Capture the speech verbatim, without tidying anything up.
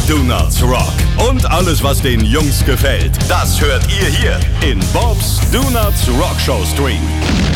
Donuts Rock. Und alles, was den Jungs gefällt, das hört ihr hier in Bob's Donuts Rock Show Stream.